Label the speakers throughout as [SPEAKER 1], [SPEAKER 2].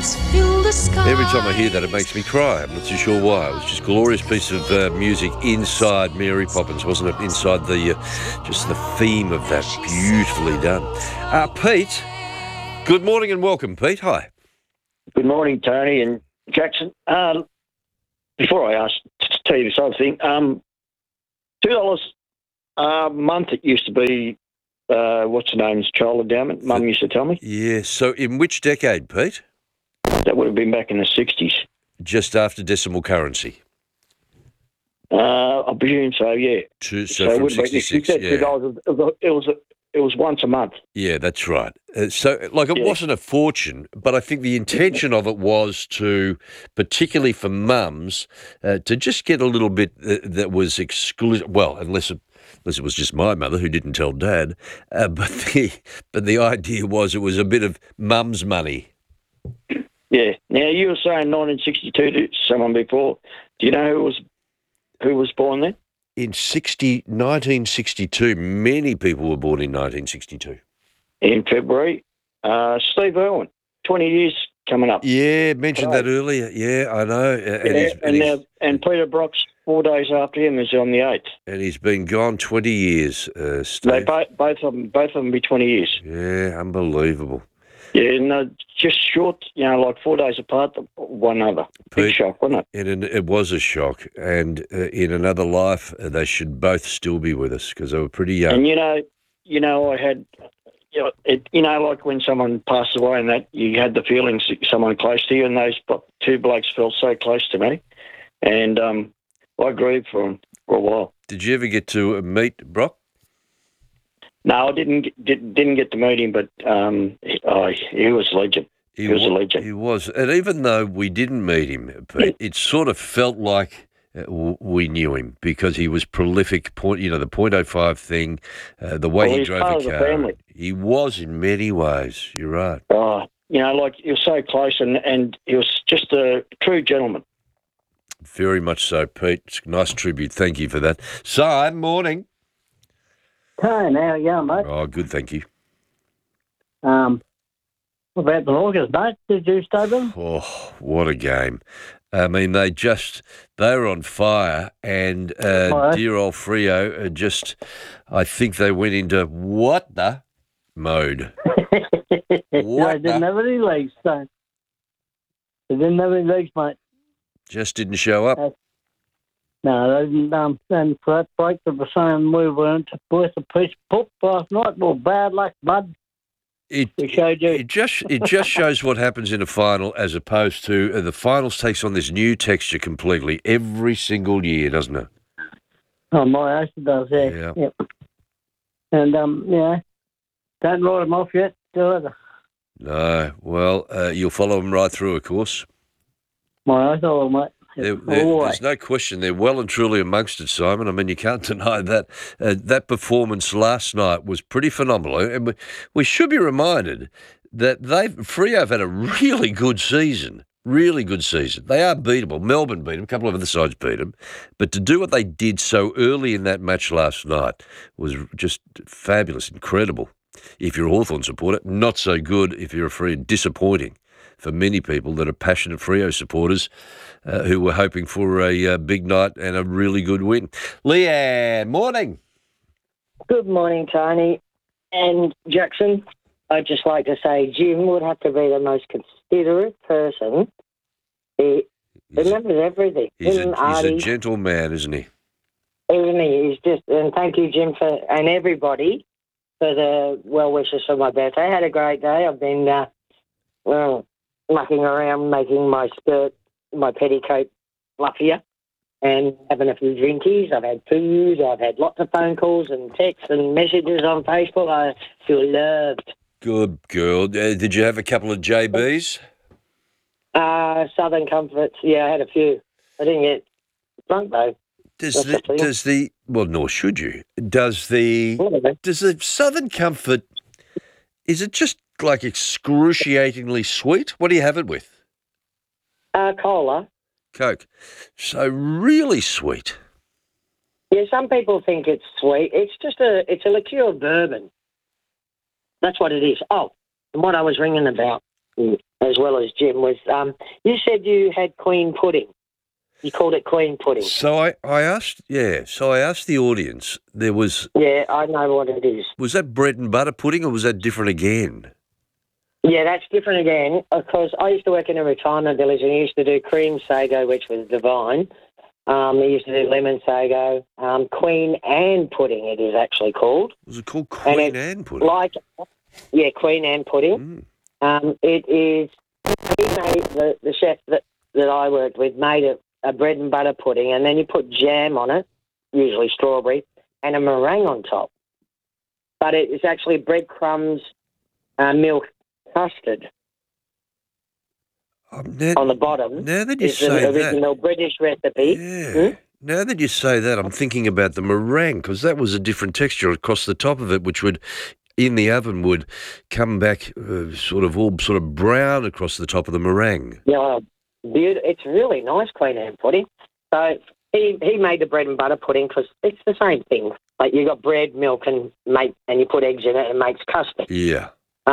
[SPEAKER 1] Every time I hear that, it makes me cry. I'm not too sure why. It was just a glorious piece of music inside Mary Poppins, wasn't it? Inside the just the theme of that, beautifully done. Pete, good morning and welcome, Pete. Hi.
[SPEAKER 2] Good morning, Tony and Jackson. Before I tell you this other thing, $2 a month it used to be. What's the name's child endowment? Mum used to tell me.
[SPEAKER 1] Yeah. So, in which decade, Pete?
[SPEAKER 2] That would have been back in the 60s.
[SPEAKER 1] Just after decimal currency.
[SPEAKER 2] I presume so. Yeah.
[SPEAKER 1] So from 66. Yeah.
[SPEAKER 2] It was once a month.
[SPEAKER 1] Yeah, that's right. It wasn't a fortune, but I think the intention of it was to, particularly for mums, to just get a little bit that was exclusive. Well, unless it was just my mother who didn't tell Dad, but the idea was it was a bit of mum's money.
[SPEAKER 2] Yeah. Now you were saying 1962 to someone before. Do you know who was born then?
[SPEAKER 1] In 1962, many people were born in 1962.
[SPEAKER 2] In February, Steve Irwin, 20 years coming up.
[SPEAKER 1] Yeah, mentioned that earlier. Yeah, I know.
[SPEAKER 2] And Peter Brock's 4 days after him is on the 8th.
[SPEAKER 1] And he's been gone 20 years, Steve.
[SPEAKER 2] Both of them be 20 years.
[SPEAKER 1] Yeah, unbelievable.
[SPEAKER 2] Yeah, no, just short, like 4 days apart, one another. Big shock, wasn't it?
[SPEAKER 1] It was a shock. And in another life, they should both still be with us because they were pretty young.
[SPEAKER 2] And, I had, like when someone passes away and that, you had the feelings that someone close to you, and those two blokes felt so close to me. And I grieved for them for a while.
[SPEAKER 1] Did you ever get to meet Brock?
[SPEAKER 2] No, I didn't get to meet him, but he was a legend. He was a legend.
[SPEAKER 1] He was. And even though we didn't meet him, it sort of felt like we knew him because he was prolific, the .05 thing, the way he drove a car.
[SPEAKER 2] Family.
[SPEAKER 1] He was in many ways. You're right.
[SPEAKER 2] He was so close and he was just a true gentleman.
[SPEAKER 1] Very much so, Pete. It's a nice tribute. Thank you for that. Si, morning.
[SPEAKER 3] Hi, how are you, mate?
[SPEAKER 1] Oh, good, thank you.
[SPEAKER 3] What about the Hawkers, mate? Did you stay with them?
[SPEAKER 1] Oh, what a game. I mean, they were on fire, and dear old Freo I think they went into what the mode.
[SPEAKER 3] They didn't have any legs, so. They didn't have any legs, mate.
[SPEAKER 1] Just didn't show up.
[SPEAKER 3] No, they didn't. And for that break, they were saying we weren't worth a piece of poop last night. Well, bad luck, bud.
[SPEAKER 1] It just shows what happens in a final as opposed to the finals takes on this new texture completely every single year, doesn't it?
[SPEAKER 3] Oh, my ass, it does, yeah. Yep. And, don't write them off yet, do they?
[SPEAKER 1] No. Well, you'll follow them right through, of course.
[SPEAKER 3] My ass, oh, mate.
[SPEAKER 1] There's no question they're well and truly amongst it, Simon. I mean, you can't deny that. That performance last night was pretty phenomenal. And we should be reminded that Freo have had a really good season. Really good season. They are beatable. Melbourne beat them. A couple of other sides beat them. But to do what they did so early in that match last night was just fabulous, incredible. If you're a Hawthorn supporter, not so good if you're a Freo, disappointing for many people that are passionate Freo supporters who were hoping for a big night and a really good win. Leanne, morning.
[SPEAKER 4] Good morning, Tony and Jackson. I'd just like to say Jim would have to be the most considerate person. He remembers everything.
[SPEAKER 1] He's a gentle man, isn't he?
[SPEAKER 4] Isn't he? And thank you, Jim, and everybody for the well wishes for my birthday. I had a great day. I've been, mucking around, making my skirt, my petticoat fluffier, and having a few drinkies. I've had food. I've had lots of phone calls and texts and messages on Facebook. I feel loved.
[SPEAKER 1] Good girl. Did you have a couple of JBs?
[SPEAKER 4] Southern Comforts. Yeah, I had a few. I didn't get drunk though.
[SPEAKER 1] Well, nor should you. Does the Southern Comfort, is it just like excruciatingly sweet? What do you have it with?
[SPEAKER 4] Cola.
[SPEAKER 1] Coke. So really sweet.
[SPEAKER 4] Yeah, some people think it's sweet. It's a liqueur bourbon. That's what it is. Oh, and what I was ringing about. as well as Jim, was you said you had Queen pudding. You called it Queen pudding.
[SPEAKER 1] So I asked the audience, there was...
[SPEAKER 4] Yeah, I know what it is.
[SPEAKER 1] Was that bread and butter pudding or was that different again?
[SPEAKER 4] Yeah, that's different again, because I used to work in a retirement village and I used to do cream sago, which was divine. I used to do lemon sago, Queen Anne pudding, it is actually called.
[SPEAKER 1] Was it called Queen Anne pudding?
[SPEAKER 4] Queen Anne pudding. It is, he made, the chef that I worked with made a bread and butter pudding, and then you put jam on it, usually strawberry, and a meringue on top. But it is actually breadcrumbs, milk, custard on the bottom.
[SPEAKER 1] Now that you say
[SPEAKER 4] the original British recipe.
[SPEAKER 1] Yeah. Now that you say that, I'm thinking about the meringue, because that was a different texture across the top of it, which would, in the oven, would come back sort of brown across the top of the meringue.
[SPEAKER 4] Yeah, it's really nice, Queen Anne pudding. So he made the bread and butter pudding because it's the same thing. Like you got bread, milk, and you put eggs in it, and it makes custard.
[SPEAKER 1] Yeah.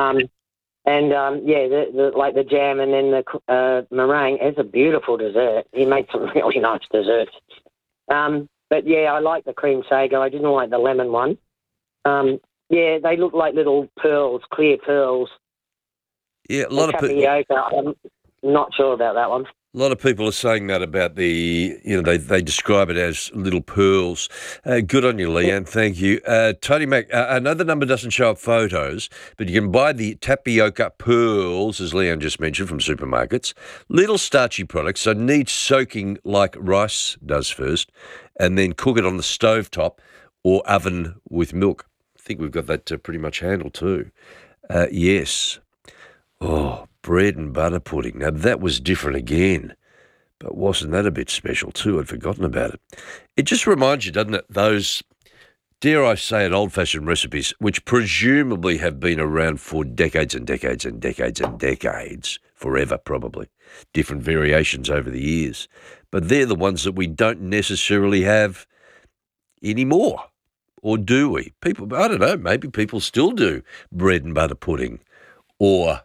[SPEAKER 4] Like the jam and then the meringue is a beautiful dessert. He made some really nice desserts. But yeah, I like the cream sago. I didn't like the lemon one. They look like little pearls, clear pearls.
[SPEAKER 1] Yeah, a lot of people.
[SPEAKER 4] I'm not sure about that one.
[SPEAKER 1] A lot of people are saying that about they describe it as little pearls. Good on you, Leanne. Thank you. Tony Mac, I know the number doesn't show up photos, but you can buy the tapioca pearls, as Leanne just mentioned, from supermarkets. Little starchy products, so need soaking like rice does first, and then cook it on the stovetop or oven with milk. I think we've got that pretty much handled too. Yes. Oh, bread and butter pudding. Now, that was different again. But wasn't that a bit special too? I'd forgotten about it. It just reminds you, doesn't it, those, dare I say it, old-fashioned recipes, which presumably have been around for decades and decades and decades and decades, forever probably, different variations over the years. But they're the ones that we don't necessarily have anymore. Or do we? People, I don't know, maybe people still do bread and butter pudding or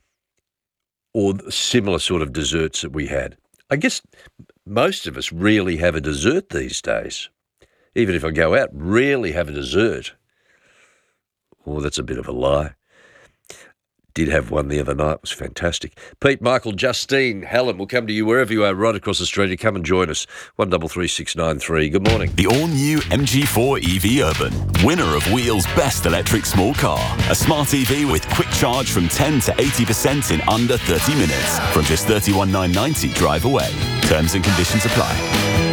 [SPEAKER 1] similar sort of desserts that we had. I guess most of us rarely have a dessert these days. Even if I go out, rarely have a dessert. Oh, that's a bit of a lie. Did have one the other night. It was fantastic. Pete, Michael, Justine, Helen, we'll come to you wherever you are right across Australia. Come and join us. 133693. Good morning.
[SPEAKER 5] The all-new MG4 EV Urban, winner of Wheel's Best Electric Small Car. A smart EV with quick charge from 10 to 80% in under 30 minutes. From just $31,990 drive away. Terms and conditions apply.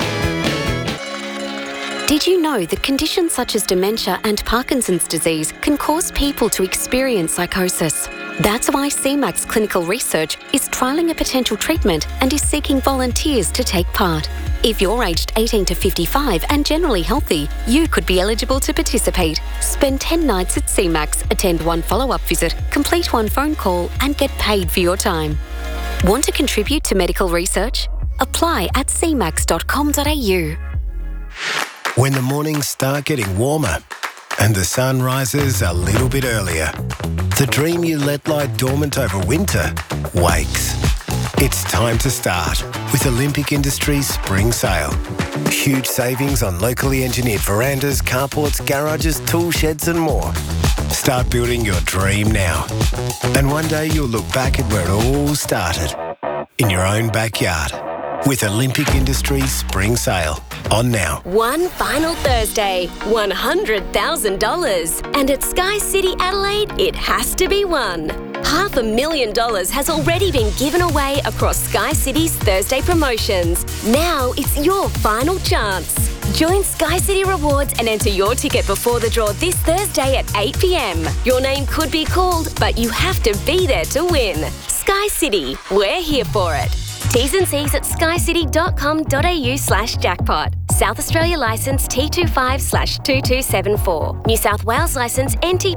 [SPEAKER 6] Did you know that conditions such as dementia and Parkinson's disease can cause people to experience psychosis? That's why CMAX Clinical Research is trialling a potential treatment and is seeking volunteers to take part. If you're aged 18 to 55 and generally healthy, you could be eligible to participate. Spend 10 nights at CMAX, attend one follow-up visit, complete one phone call and get paid for your time. Want to contribute to medical research? Apply at cmax.com.au.
[SPEAKER 7] When the mornings start getting warmer and the sun rises a little bit earlier, the dream you let lie dormant over winter wakes. It's time to start with Olympic Industries Spring Sale. Huge savings on locally engineered verandas, carports, garages, tool sheds and more. Start building your dream now. And one day you'll look back at where it all started, in your own backyard. With Olympic Industries Spring Sale. On now.
[SPEAKER 8] One final Thursday, $100,000. And at Sky City Adelaide, it has to be won. $500,000 has already been given away across Sky City's Thursday promotions. Now it's your final chance. Join Sky City Rewards and enter your ticket before the draw this Thursday at 8 p.m. Your name could be called, but you have to be there to win. Sky City, we're here for it. T's and C's at skycity.com.au/jackpot. South Australia licence T25/2274. New South Wales licence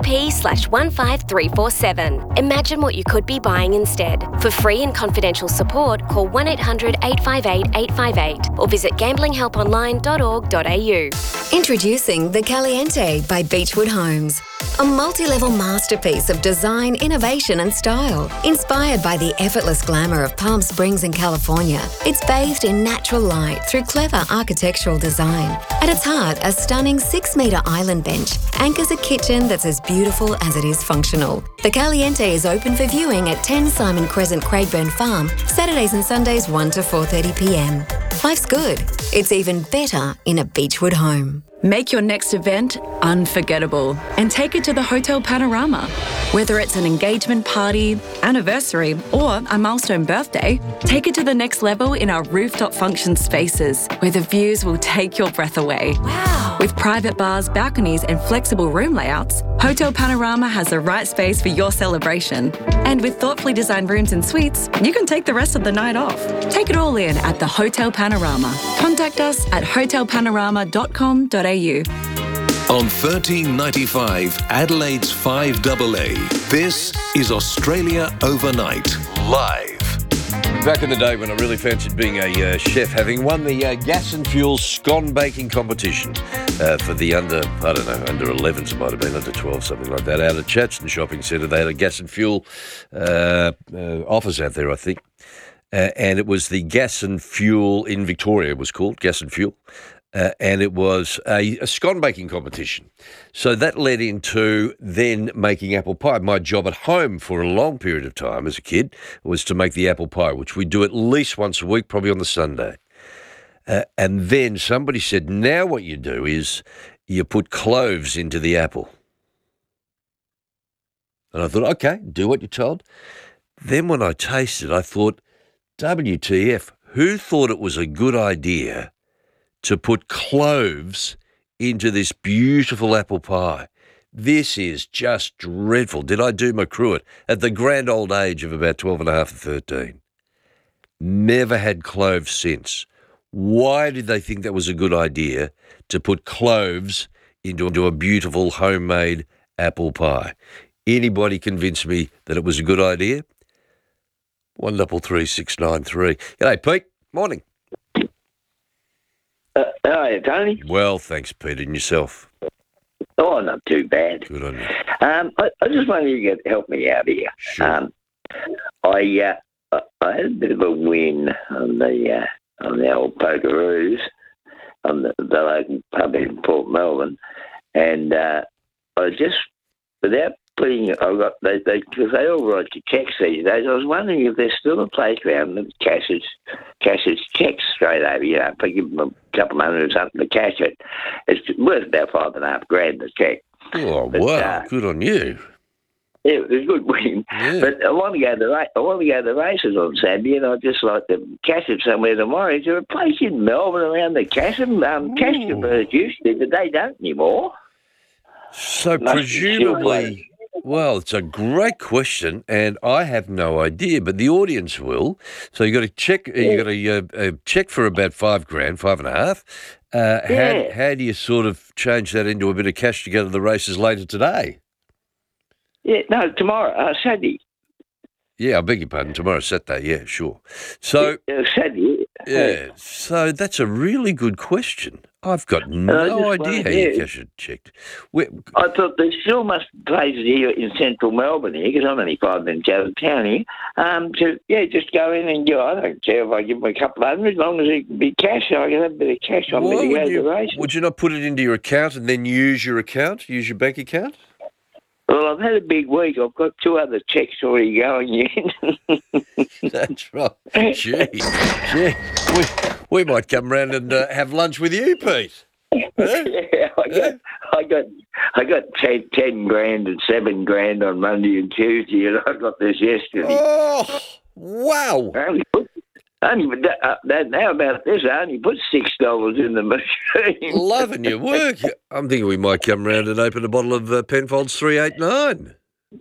[SPEAKER 8] NTP/15347. Imagine what you could be buying instead. For free and confidential support, call 1-800-858-858 or visit gamblinghelponline.org.au.
[SPEAKER 9] Introducing The Caliente by Beechwood Homes.
[SPEAKER 6] A multi-level masterpiece of design, innovation and style. Inspired by the effortless glamour of Palm Springs in California, it's bathed in natural light through clever architectural design. At its heart, a stunning 6-metre island bench anchors a kitchen that's as beautiful as it is functional. The Caliente is open for viewing at 10 Simon Crescent, Craigburn Farm, Saturdays and Sundays 1 to 4:30pm. Life's good. It's even better in a Beechwood home.
[SPEAKER 9] Make your next event unforgettable and take it to the Hotel Panorama. Whether it's an engagement party, anniversary, or a milestone birthday, take it to the next level in our rooftop function spaces where the views will take your breath away. Wow! With private bars, balconies, and flexible room layouts, Hotel Panorama has the right space for your celebration. And with thoughtfully designed rooms and suites, you can take the rest of the night off. Take it all in at the Hotel Panorama. Contact us at hotelpanorama.com.au.
[SPEAKER 10] On 1395 Adelaide's 5AA, this is Australia Overnight, live.
[SPEAKER 1] Back in the day when I really fancied being a chef, having won the gas and fuel scone baking competition for the under 11s, it might have been, under 12, something like that, out at Chatston Shopping Centre. They had a gas and fuel office out there, I think. And it was the gas and fuel in Victoria, it was called, gas and fuel. And it was a scone baking competition. So that led into then making apple pie. My job at home for a long period of time as a kid was to make the apple pie, which we do at least once a week, probably on the Sunday. And then somebody said, now what you do is you put cloves into the apple. And I thought, okay, do what you're told. Then when I tasted, I thought, WTF, who thought it was a good idea to put cloves into this beautiful apple pie? This is just dreadful. Did I do my cruet at the grand old age of about 12 and a half or 13? Never had cloves since. Why did they think that was a good idea to put cloves into a beautiful homemade apple pie? Anybody convince me that it was a good idea? 133693. G'day, Pete. Morning.
[SPEAKER 2] How are you, Tony?
[SPEAKER 1] Well, thanks, Peter. And yourself?
[SPEAKER 2] Oh, not too bad.
[SPEAKER 1] Good on you.
[SPEAKER 2] I just wondered if you could help me out here.
[SPEAKER 1] Sure.
[SPEAKER 2] I had a bit of a win on the old Pokeroos on the local pub in Port Melbourne, and I just, without putting, because they all write your checks these days. I was wondering if there's still a place around that cashes checks straight over. You know, if I give them a couple of hundred or something to cash it, it's worth about $5,500 a check.
[SPEAKER 1] Oh, wow! Good on you.
[SPEAKER 2] Yeah, it was a good win.
[SPEAKER 1] Yeah.
[SPEAKER 2] But I want to go to the races on Saturday, and I'd just like to cash it somewhere tomorrow. Is there a place in Melbourne around the cash them? Castor used to, but they don't anymore.
[SPEAKER 1] So presumably, well, it's a great question, and I have no idea, but the audience will. So you got to check. You got to check for about $5,000, $5,500. How do you sort of change that into a bit of cash to go to the races later today?
[SPEAKER 2] Yeah, no, tomorrow, Saturday.
[SPEAKER 1] Yeah, I beg your pardon. Tomorrow's Saturday. Yeah, sure. So
[SPEAKER 2] Saturday.
[SPEAKER 1] Yeah. So that's a really good question. I've got no idea how you cash it checked.
[SPEAKER 2] I thought there still must be places here in central Melbourne here, because I'm only 5 minutes out of town here. Just go in and I don't care if I give them a couple of hundred, as long as it can be cash. I can have a bit of cash on me to go to the race.
[SPEAKER 1] Would you not put it into your account and then use your bank account?
[SPEAKER 2] Well, I've had a big week. I've got 2 other checks already going in.
[SPEAKER 1] That's right. Gee. We might come round and have lunch with you, Pete.
[SPEAKER 2] Yeah, I got 10 grand and 7 grand on Monday and Tuesday, and I got this yesterday.
[SPEAKER 1] Oh, wow!
[SPEAKER 2] Now about this, I only put $6 in the machine.
[SPEAKER 1] Loving your work. I'm thinking we might come round and open a bottle of Penfolds 389.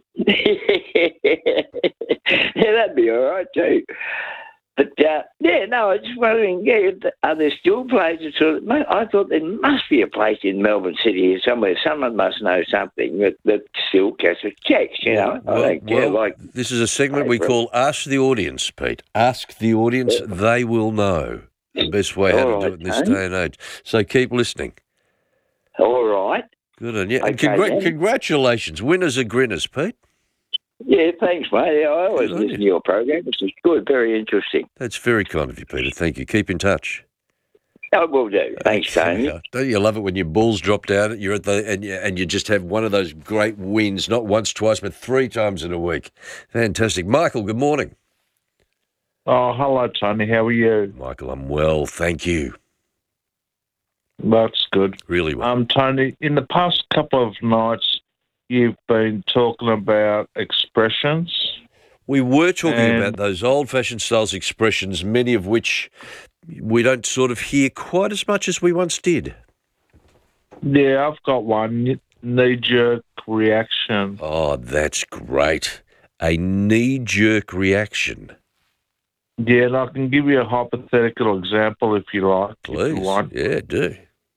[SPEAKER 2] Yeah, that'd be all right too. But, I was just wondering, are there still places? I thought there must be a place in Melbourne City here somewhere. Someone must know something that still cashes checks, you know. I don't care,
[SPEAKER 1] this is a segment we call Ask the Audience, Pete. Ask the audience. They will know the best way how to do it in this day and age. So keep listening.
[SPEAKER 2] All right.
[SPEAKER 1] Good on you. And
[SPEAKER 2] Okay, then.
[SPEAKER 1] congratulations. Winners are grinners, Pete.
[SPEAKER 2] Yeah, thanks, mate. Yeah, I always
[SPEAKER 1] Good on
[SPEAKER 2] listen to your program. It's good, very interesting.
[SPEAKER 1] That's very kind of you, Peter. Thank you. Keep in touch.
[SPEAKER 2] I will do. Thanks, Tony.
[SPEAKER 1] Don't you love it when your balls drop down? You're at and you just have one of those great wins, not once, twice, but 3 times in a week. Fantastic, Michael. Good morning.
[SPEAKER 11] Oh, hello, Tony. How are you?
[SPEAKER 1] Michael, I'm well, thank you.
[SPEAKER 11] That's good.
[SPEAKER 1] Really well.
[SPEAKER 11] Tony, in the past couple of nights, you've been talking about expressions.
[SPEAKER 1] We were talking about those old-fashioned styles expressions, many of which we don't sort of hear quite as much as we once did.
[SPEAKER 11] Yeah, I've got one. Knee-jerk reaction.
[SPEAKER 1] Oh, that's great. A knee-jerk reaction.
[SPEAKER 11] Yeah, and I can give you a hypothetical example if you like.
[SPEAKER 1] Please.
[SPEAKER 11] If you want.
[SPEAKER 1] Yeah, do.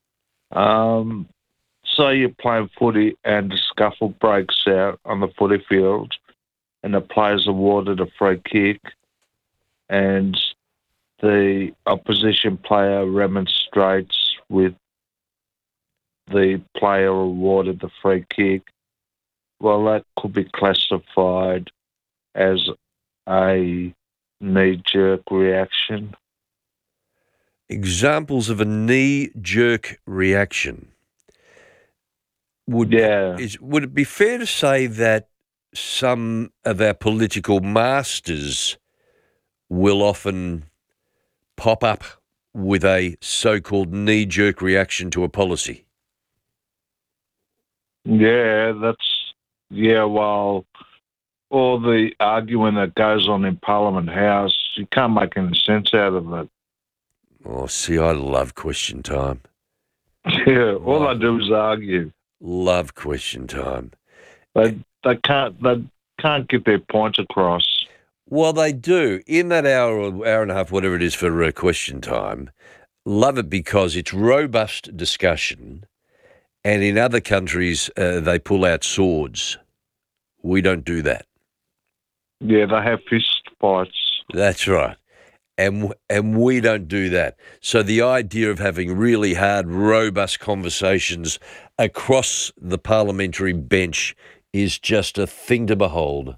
[SPEAKER 11] Say you're playing footy and a scuffle breaks out on the footy field and the player's awarded a free kick and the opposition player remonstrates with the player awarded the free kick. Well, that could be classified as a knee-jerk reaction.
[SPEAKER 1] Examples of a knee-jerk reaction. Would it be fair to say that some of our political masters will often pop up with a so-called knee-jerk reaction to a policy?
[SPEAKER 11] Yeah, well, all the arguing that goes on in Parliament House, you can't make any sense out of it.
[SPEAKER 1] Oh, see, I love question time.
[SPEAKER 11] Yeah, all I do is argue.
[SPEAKER 1] Love question time.
[SPEAKER 11] They can't get their points across.
[SPEAKER 1] Well, they do. In that hour or hour and a half, whatever it is for question time, love it because it's robust discussion, and in other countries, they pull out swords. We don't do that.
[SPEAKER 11] Yeah, they have fist fights.
[SPEAKER 1] That's right. And we don't do that. So the idea of having really hard, robust conversations across the parliamentary bench is just a thing to behold.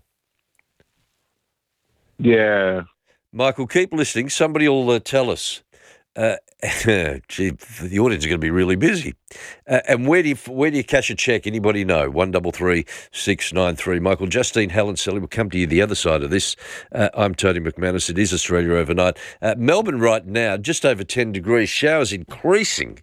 [SPEAKER 11] Yeah.
[SPEAKER 1] Michael, keep listening. Somebody will tell us. Gee, the audience are going to be really busy. And where do you cash a check? Anybody know? 133 693. Michael, Justine, Helen, Sally, we'll come to you the other side of this. I'm Tony McManus. It is Australia Overnight. Melbourne right now, just over 10 degrees. Showers increasing.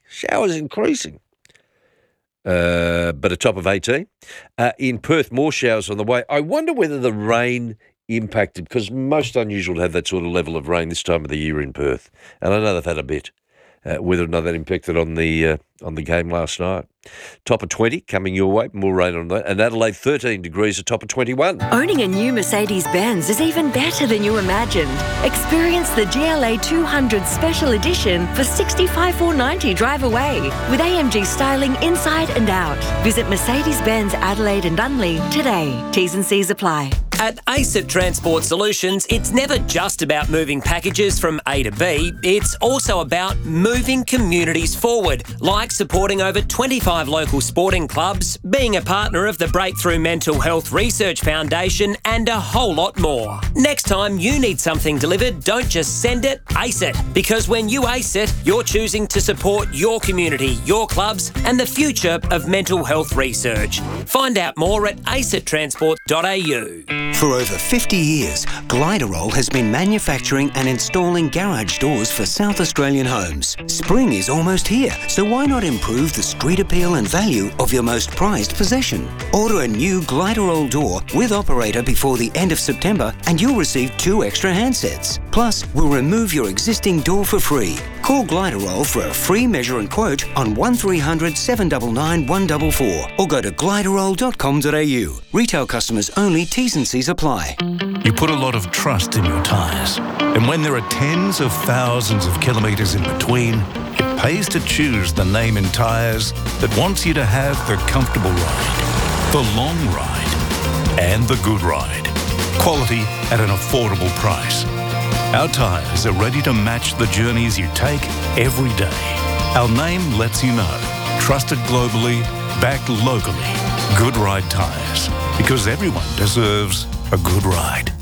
[SPEAKER 1] But a top of 18. In Perth, more showers on the way. I wonder whether the rain impacted, because most unusual to have that sort of level of rain this time of the year in Perth. And I know they've had a bit. Whether or not that impacted on the game last night. Top of 20 coming your way, more rain on that. And Adelaide 13 degrees, a top of 21.
[SPEAKER 12] Owning a new Mercedes-Benz is even better than you imagined. Experience the GLA 200 Special Edition for $65,490 drive away with AMG styling inside and out. Visit Mercedes-Benz Adelaide and Dunley today. T's and C's apply.
[SPEAKER 13] At ACET Transport Solutions, it's never just about moving packages from A to B. It's also about moving communities forward, like supporting over 25 local sporting clubs, being a partner of the Breakthrough Mental Health Research Foundation, and a whole lot more. Next time you need something delivered, don't just send it, ace it. Because when you ace it, you're choosing to support your community, your clubs, and the future of mental health research. Find out more at acettransport.au.
[SPEAKER 14] For over 50 years, Gliderol has been manufacturing and installing garage doors for South Australian homes. Spring is almost here, so why not improve the street appeal and value of your most prized possession? Order a new Gliderol door with operator before the end of September and you'll receive 2 extra handsets. Plus, we'll remove your existing door for free. Call Gliderol for a free measure and quote on 1300 799 144 or go to gliderol.com.au. Retail customers only, T's and C's apply.
[SPEAKER 15] You put a lot of trust in your tyres. And when there are tens of thousands of kilometres in between, it pays to choose the name in tyres that wants you to have the comfortable ride, the long ride, and the good ride. Quality at an affordable price. Our tyres are ready to match the journeys you take every day. Our name lets you know. Trusted globally, Back locally. Good Ride Tyres. Because everyone deserves a good ride.